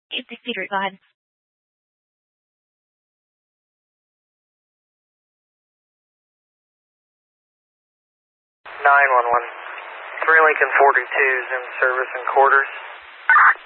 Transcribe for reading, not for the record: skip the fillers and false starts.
Peter, go ahead. 911. 3 Lincoln 42 is in service in quarters.